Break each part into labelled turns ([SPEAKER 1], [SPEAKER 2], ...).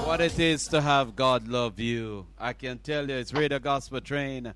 [SPEAKER 1] What it is to have God love you. I can tell you, it's Radio Gospel Train,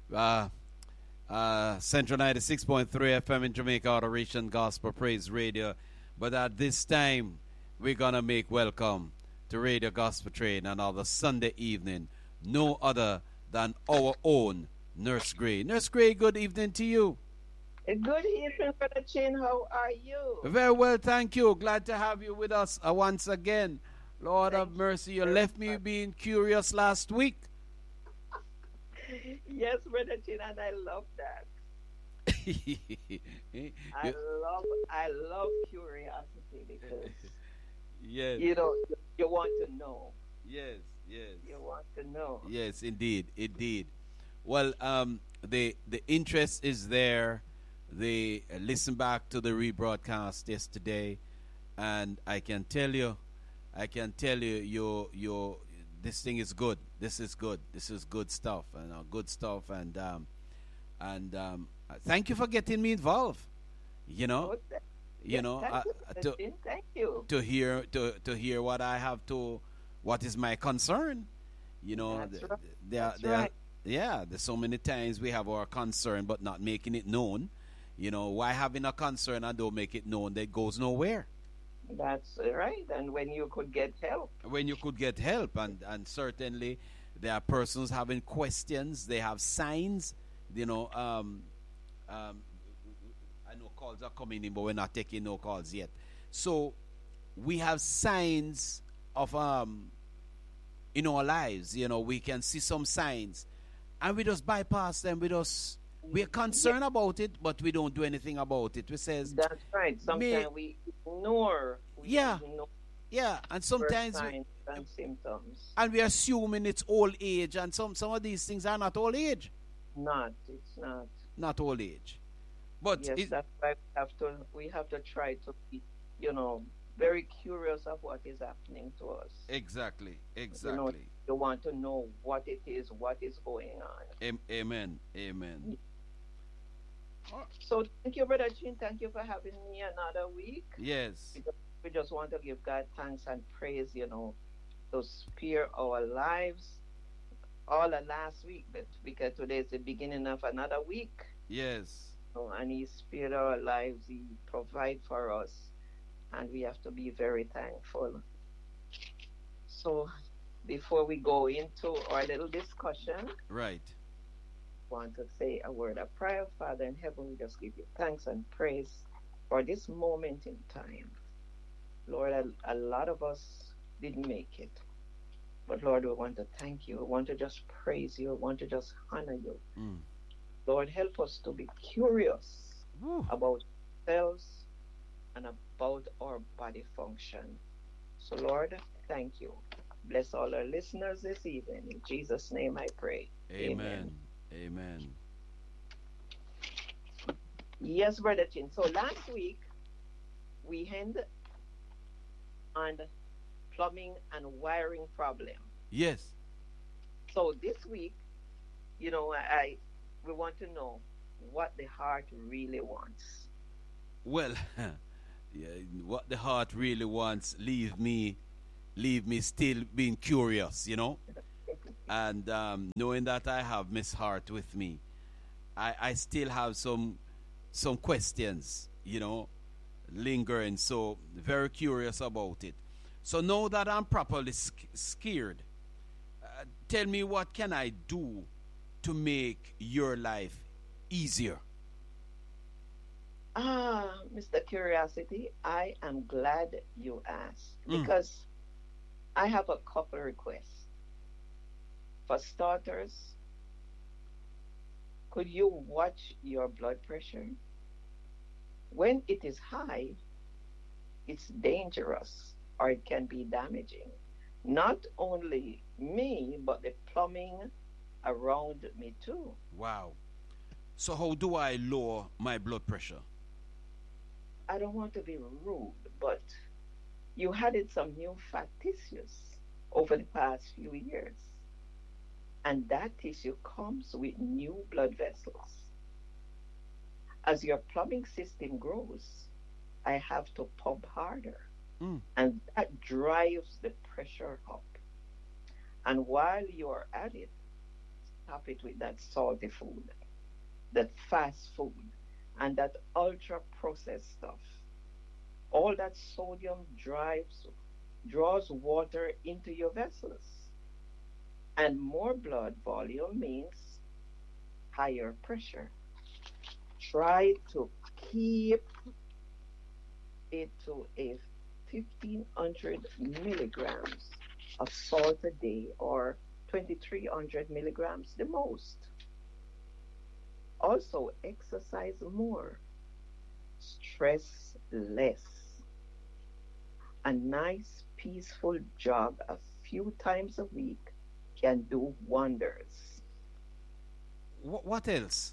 [SPEAKER 1] Central 96.3 FM in Jamaica, Adoration Gospel Praise Radio. But at this time, we're going to make welcome to Radio Gospel Train another Sunday evening, no other than our own Nurse Gray. Nurse Gray, good evening to you.
[SPEAKER 2] Good evening, Brother Chin. How are you?
[SPEAKER 1] Very well, thank you. Glad to have you with us once again. Lord
[SPEAKER 2] Thank
[SPEAKER 1] of mercy, you left me being curious last week.
[SPEAKER 2] Yes, Brother Chin, and I love that. I love curiosity because
[SPEAKER 1] yes,
[SPEAKER 2] you want to know.
[SPEAKER 1] yes,
[SPEAKER 2] You want to know.
[SPEAKER 1] yes, indeed. Well, the interest is there. They listen back to the rebroadcast yesterday, and I can tell you, your this thing is good. This is good. This is good stuff, and good stuff. And thank you for getting me involved. You know,
[SPEAKER 2] Thank you.
[SPEAKER 1] to hear what I have to, what is my concern.
[SPEAKER 2] That's right. That's
[SPEAKER 1] there,
[SPEAKER 2] right.
[SPEAKER 1] yeah. There's so many times we have our concern, but not making it known. Why having a concern and don't make it known? That goes nowhere.
[SPEAKER 2] That's right. And when you could get help.
[SPEAKER 1] And certainly there are persons having questions. They have signs. I know calls are coming in, but we're not taking no calls yet. So we have signs of in our lives. We can see some signs, and we just bypass them. We're concerned about it, but we don't do anything about it. We says
[SPEAKER 2] That's right. Sometimes we ignore.
[SPEAKER 1] Yeah, and sometimes
[SPEAKER 2] signs and symptoms.
[SPEAKER 1] and we assuming it's old age, and some of these things are not old age.
[SPEAKER 2] It's not.
[SPEAKER 1] Not old age. But
[SPEAKER 2] Yes, that's why we have to try to be, very curious of what is happening to us.
[SPEAKER 1] exactly.
[SPEAKER 2] You want to know what it is, what is going on.
[SPEAKER 1] Amen.
[SPEAKER 2] So thank you, Brother Chin. Thank you for having me another week.
[SPEAKER 1] Yes.
[SPEAKER 2] We just want to give God thanks and praise, to spare our lives all the last week, but because today is the beginning of another week.
[SPEAKER 1] Yes.
[SPEAKER 2] And He spared our lives, He provide for us, and we have to be very thankful. So before we go into our little discussion,
[SPEAKER 1] Right.
[SPEAKER 2] want to say a word of prayer. Father in heaven, we just give you thanks and praise for this moment in time. Lord, a lot of us didn't make it. But Lord, we want to thank you. We want to just praise you. We want to just honor you.
[SPEAKER 1] Mm.
[SPEAKER 2] Lord, help us to be curious
[SPEAKER 1] Woo.
[SPEAKER 2] about ourselves and about our body function. So Lord, thank you. Bless all our listeners this evening. In Jesus' name I pray.
[SPEAKER 1] Amen.
[SPEAKER 2] Yes, Brother Chin. So last week we end on plumbing and wiring problem.
[SPEAKER 1] Yes.
[SPEAKER 2] So this week, we want to know what the heart really wants.
[SPEAKER 1] Well, yeah, what the heart really wants, leave me still being curious, and knowing that I have Miss Hart with me, I still have some questions, lingering. So very curious about it. So now that I'm properly scared, tell me, what can I do to make your life easier?
[SPEAKER 2] Mr. Curiosity, I am glad you asked because I have a couple requests. For starters, could you watch your blood pressure? When it is high, it's dangerous or it can be damaging. Not only me, but the plumbing around me too.
[SPEAKER 1] Wow. So how do I lower my blood pressure?
[SPEAKER 2] I don't want to be rude, but you added some new fat tissues over the past few years. And that tissue comes with new blood vessels. As your plumbing system grows, I have to pump harder. And that drives the pressure up. And while you're at it, stop it with that salty food, that fast food, and that ultra processed stuff. All that sodium draws water into your vessels. And more blood volume means higher pressure. Try to keep it to a 1500 milligrams of salt a day or 2300 milligrams the most. Also, exercise more, stress less. A nice, peaceful jog a few times a week can do wonders.
[SPEAKER 1] What else?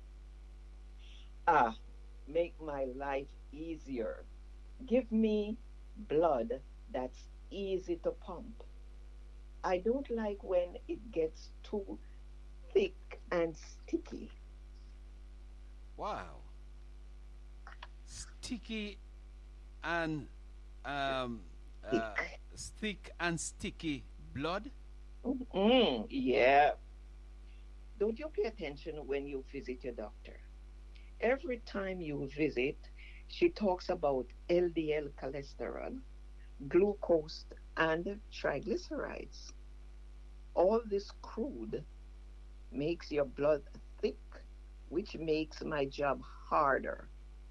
[SPEAKER 2] Ah, make my life easier. Give me blood that's easy to pump. I don't like when it gets too thick and sticky.
[SPEAKER 1] Wow. Sticky and um, thick and sticky blood?
[SPEAKER 2] Yeah. Don't you pay attention when you visit your doctor? Every time you visit, she talks about LDL cholesterol, glucose, and triglycerides. All this crude makes your blood thick, which makes my job harder.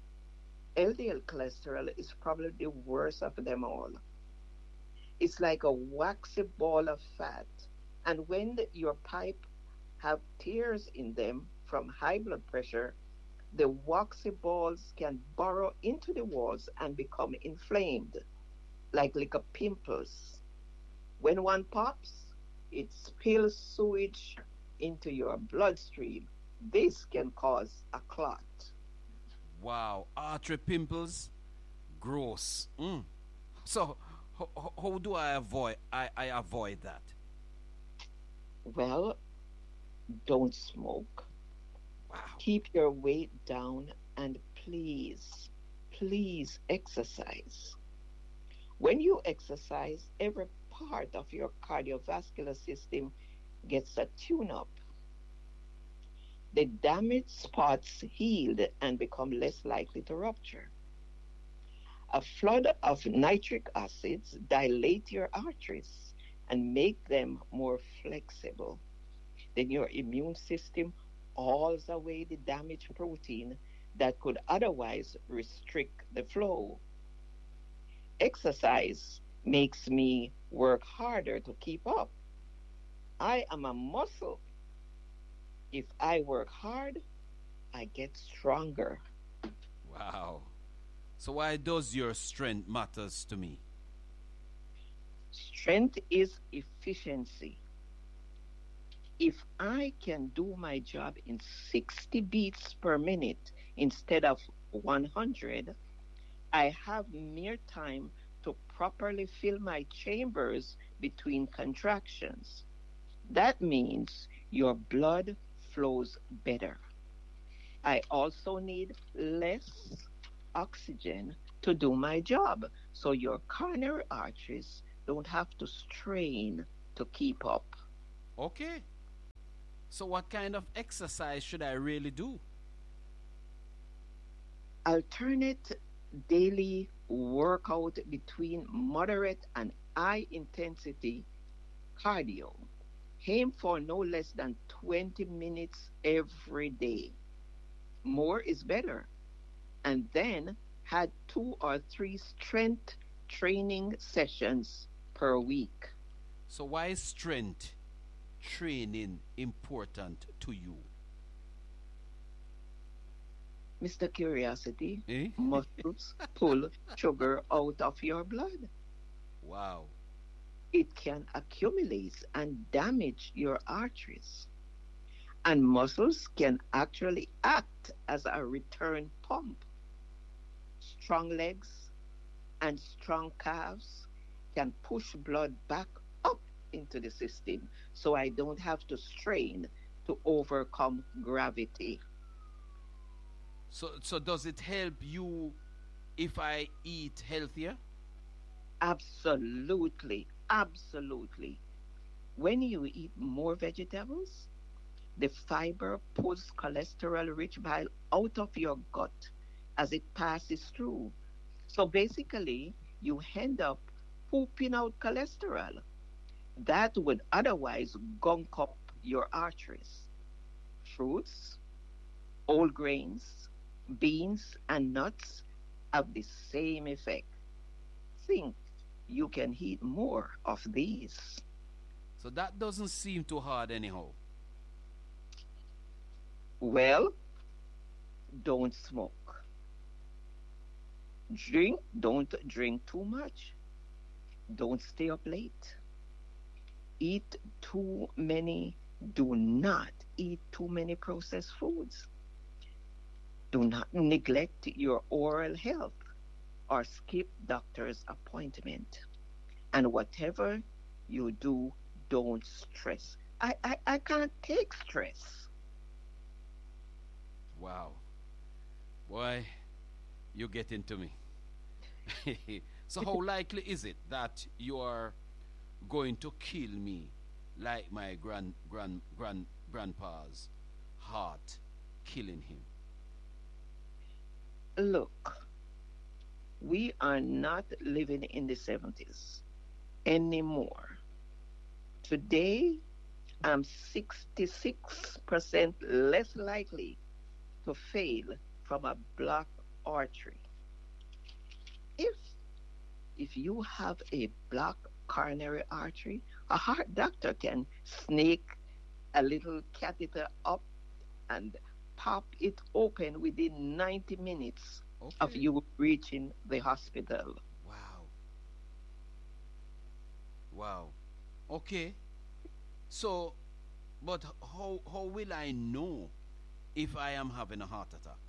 [SPEAKER 2] LDL cholesterol is probably the worst of them all. It's like a waxy ball of fat, and when your pipe have tears in them from high blood pressure, the waxy balls can burrow into the walls and become inflamed, like little pimples. When one pops, it spills sewage into your bloodstream. This can cause a clot.
[SPEAKER 1] Wow. Artery pimples? Gross. So, how do I avoid that?
[SPEAKER 2] Well, don't smoke.
[SPEAKER 1] Wow.
[SPEAKER 2] Keep your weight down and please exercise. When you exercise, every part of your cardiovascular system gets a tune up. The damaged spots heal and become less likely to rupture. A flood of nitric acids dilate your arteries and make them more flexible. Then your immune system hauls away the damaged protein that could otherwise restrict the flow. Exercise makes me work harder to keep up. I am a muscle. If I work hard, I get stronger.
[SPEAKER 1] Wow. So why does your strength matters to me?
[SPEAKER 2] Strength is efficiency. If I can do my job in 60 beats per minute instead of 100, I have mere time to properly fill my chambers between contractions. That means your blood flows better. I also need less oxygen to do my job, so your coronary arteries don't have to strain to keep up.
[SPEAKER 1] Okay. So what kind of exercise should I really do?
[SPEAKER 2] Alternate daily workout between moderate and high intensity cardio. Aim for no less than 20 minutes every day. More is better. And then add 2 or 3 strength training sessions per week.
[SPEAKER 1] So why is strength training important to you?
[SPEAKER 2] Mr. Curiosity,
[SPEAKER 1] Eh?
[SPEAKER 2] muscles pull sugar out of your blood.
[SPEAKER 1] Wow.
[SPEAKER 2] It can accumulate and damage your arteries. And muscles can actually act as a return pump. Strong legs and strong calves can push blood back up into the system so I don't have to strain to overcome gravity.
[SPEAKER 1] So does it help you if I eat healthier?
[SPEAKER 2] Absolutely, absolutely. When you eat more vegetables, the fiber pulls cholesterol rich bile out of your gut as it passes through. So basically, you end up pooping out cholesterol that would otherwise gunk up your arteries. Fruits, whole grains, beans, and nuts have the same effect. Think you can eat more of these.
[SPEAKER 1] So that doesn't seem too hard anyhow.
[SPEAKER 2] Well, don't smoke. Don't drink too much. Don't stay up late. Eat too many, do not eat too many processed foods. Do not neglect your oral health or skip doctor's appointment. And whatever you do, don't stress. I can't take stress.
[SPEAKER 1] Wow. Boy, you get into me. So how likely is it that you are going to kill me like my grandpa's heart killing him?
[SPEAKER 2] Look, we are not living in the 70s anymore. Today, I'm 66% less likely to fail from a blocked artery. If if you have a blocked coronary artery, a heart doctor can snake a little catheter up and pop it open within 90 minutes of
[SPEAKER 1] Okay.
[SPEAKER 2] you reaching the hospital.
[SPEAKER 1] Wow. Wow. Okay. So, but how will I know if I am having a heart attack?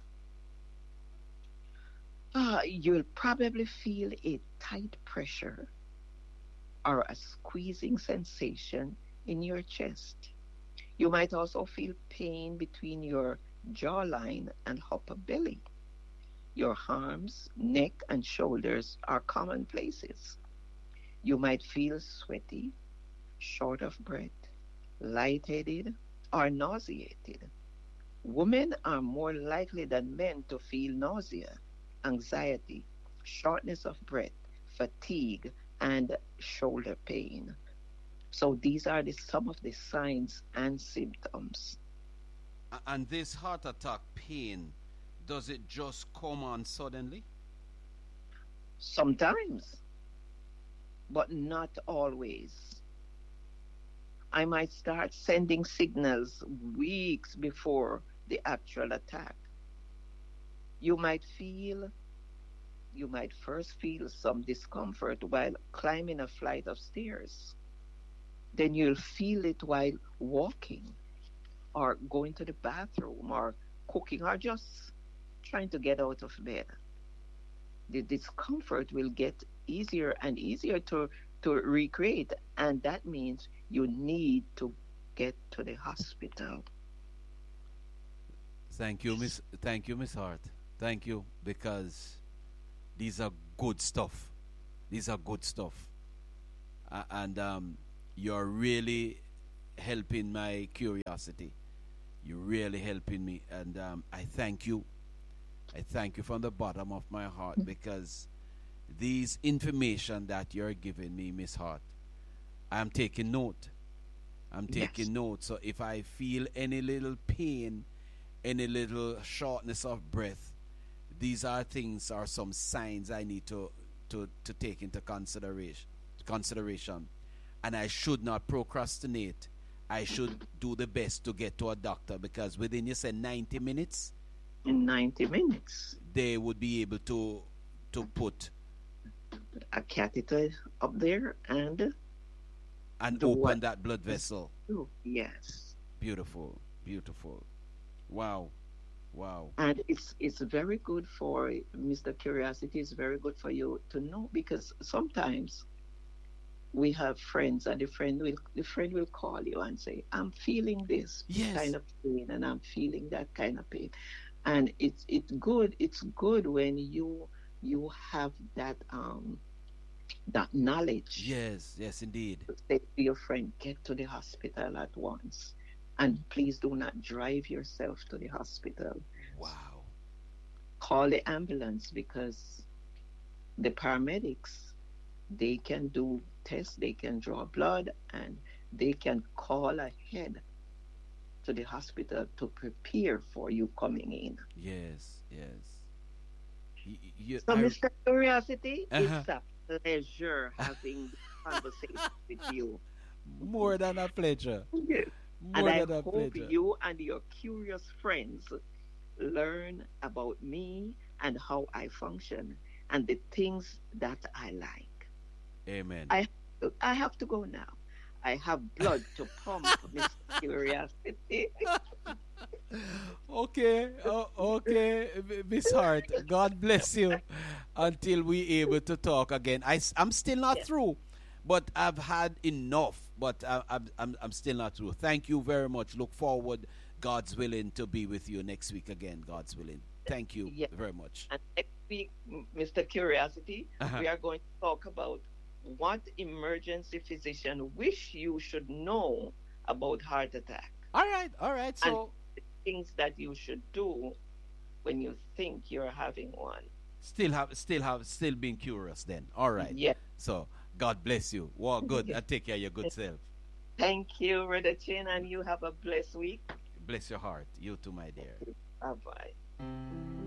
[SPEAKER 2] You'll probably feel a tight pressure or a squeezing sensation in your chest. You might also feel pain between your jawline and upper belly. Your arms, neck, and shoulders are common places. You might feel sweaty, short of breath, lightheaded, or nauseated. Women are more likely than men to feel nausea, anxiety, shortness of breath, fatigue, and shoulder pain. So these are some of the signs and symptoms.
[SPEAKER 1] And this heart attack pain, does it just come on suddenly?
[SPEAKER 2] Sometimes, but not always. I might start sending signals weeks before the actual attack. You might feel, you might first feel some discomfort while climbing a flight of stairs. Then you'll feel it while walking or going to the bathroom or cooking or just trying to get out of bed. The discomfort will get easier and easier to recreate, and that means you need to get to the hospital.
[SPEAKER 1] Thank you, Miss Hart. Thank you, because these are good stuff. These are good stuff. And you're really helping my curiosity. You're really helping me, and I thank you. I thank you from the bottom of my heart, because these information that you're giving me, Miss Hart, I'm taking note. I'm
[SPEAKER 2] Yes.
[SPEAKER 1] taking note. So if I feel any little pain, any little shortness of breath, these are things, or some signs I need to take into consideration. And I should not procrastinate. I should do the best to get to a doctor, because within, you said, 90 minutes,
[SPEAKER 2] In 90 minutes,
[SPEAKER 1] they would be able to put
[SPEAKER 2] a catheter up there and
[SPEAKER 1] and
[SPEAKER 2] do
[SPEAKER 1] open
[SPEAKER 2] what
[SPEAKER 1] that blood
[SPEAKER 2] is
[SPEAKER 1] vessel.
[SPEAKER 2] do. Yes.
[SPEAKER 1] Beautiful, beautiful. Wow, wow.
[SPEAKER 2] And it's very good for Mr. Curiosity. It's very good for you to know, because sometimes we have friends, and the friend will call you and say, I'm feeling this kind
[SPEAKER 1] Yes,
[SPEAKER 2] of pain and I'm feeling that kind of pain. And it's good when you have that that knowledge.
[SPEAKER 1] Yes, yes, indeed.
[SPEAKER 2] Say to your friend, get to the hospital at once. And please do not drive yourself to the hospital.
[SPEAKER 1] Wow.
[SPEAKER 2] Call the ambulance because the paramedics, they can do tests, they can draw blood, and they can call ahead to the hospital to prepare for you coming in.
[SPEAKER 1] Yes, yes. You,
[SPEAKER 2] So, Mr. Curiosity,
[SPEAKER 1] uh-huh.
[SPEAKER 2] it's a pleasure having this conversation with you.
[SPEAKER 1] More than a pleasure.
[SPEAKER 2] Yes. And
[SPEAKER 1] More
[SPEAKER 2] I
[SPEAKER 1] than a
[SPEAKER 2] hope
[SPEAKER 1] pleasure.
[SPEAKER 2] you and your curious friends learn about me and how I function and the things that I like.
[SPEAKER 1] Amen.
[SPEAKER 2] I have to go now. I have blood to pump, Mr. Curiosity.
[SPEAKER 1] Okay, okay, Miss Hart. God bless you until we able to talk again. I'm still not
[SPEAKER 2] Yes,
[SPEAKER 1] through, but I've had enough. But I'm still not through. Thank you very much. Look forward, God's willing, to be with you next week again. God's willing. Thank you
[SPEAKER 2] yes.
[SPEAKER 1] very much.
[SPEAKER 2] And next week, Mr. Curiosity,
[SPEAKER 1] Uh-huh.
[SPEAKER 2] we are going to talk about what emergency physician wish you should know about heart attack
[SPEAKER 1] All right, all right.
[SPEAKER 2] and
[SPEAKER 1] So
[SPEAKER 2] the things that you should do when you think you're having one.
[SPEAKER 1] still being curious. Then all right.
[SPEAKER 2] Yes.
[SPEAKER 1] So God bless you. Well, good. And take care of your good self.
[SPEAKER 2] Thank you, Reda Chin, and you have a blessed week.
[SPEAKER 1] Bless your heart. You too, my dear.
[SPEAKER 2] Bye bye.